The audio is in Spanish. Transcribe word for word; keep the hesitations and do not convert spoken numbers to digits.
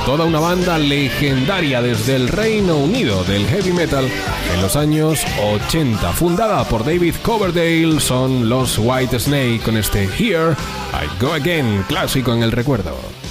toda una banda legendaria desde el Reino Unido del heavy metal en los años ochenta, fundada por David Coverdale. Son los Whitesnake con este Here I Go Again, clásico en el recuerdo.